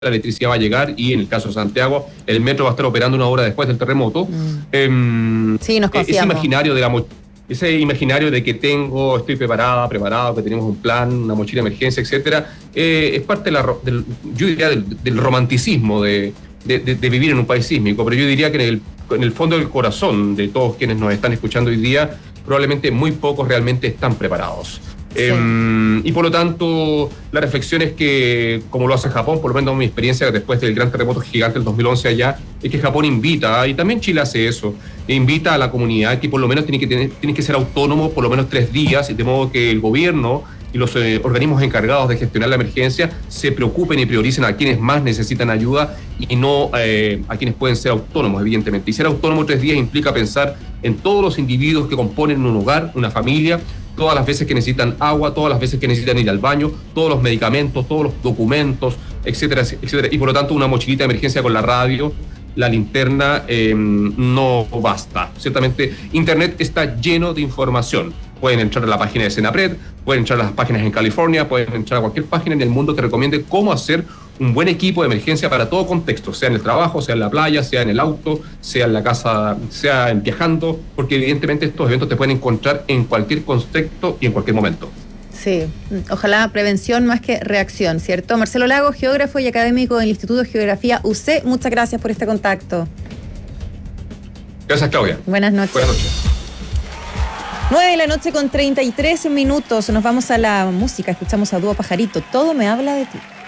la electricidad va a llegar y en el caso de Santiago el metro va a estar operando 1 hora después del terremoto. Sí, nos Ese confiamos. imaginario de que estoy preparado, que tenemos un plan, una mochila de emergencia, etcétera, es parte yo diría del romanticismo de vivir en un país sísmico, pero yo diría que en el fondo del corazón de todos quienes nos están escuchando hoy día, probablemente muy pocos realmente están preparados. Sí. Y por lo tanto, la reflexión es que, como lo hace Japón, por lo menos mi experiencia después del gran terremoto gigante del 2011 allá, es que Japón invita, y también Chile hace eso, invita a la comunidad que por lo menos tiene que ser autónomo por lo menos 3 días, de modo que el gobierno y los organismos encargados de gestionar la emergencia se preocupen y prioricen a quienes más necesitan ayuda y no a quienes pueden ser autónomos, evidentemente. Y ser autónomo 3 días implica pensar en todos los individuos que componen un hogar, una familia, todas las veces que necesitan agua, todas las veces que necesitan ir al baño, todos los medicamentos, todos los documentos, etcétera, etcétera. Y por lo tanto, una mochilita de emergencia con la radio, la linterna, no basta. Ciertamente, Internet está lleno de información. Pueden entrar a la página de Senapred, pueden entrar a las páginas en California, pueden entrar a cualquier página en el mundo que recomiende cómo hacer un buen equipo de emergencia para todo contexto, sea en el trabajo, sea en la playa, sea en el auto, sea en la casa, sea en viajando, porque evidentemente estos eventos te pueden encontrar en cualquier contexto y en cualquier momento. Sí, ojalá prevención más que reacción, ¿cierto? Marcelo Lago, geógrafo y académico del Instituto de Geografía UC, muchas gracias por este contacto. Gracias, Claudia. Buenas noches. Buenas noches. 9:33 PM. Nos vamos a la música, escuchamos a Dúo Pajarito, Todo me habla de ti.